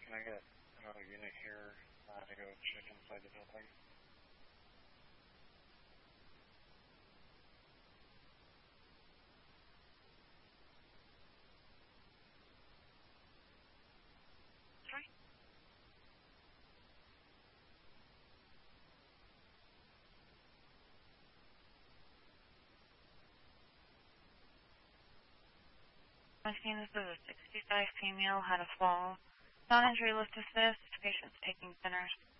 Can I get a unit here to go check inside the building? Sorry? I've seen this as a 65 female, had a fall. Non-injury lift assist, patient's taking thinners.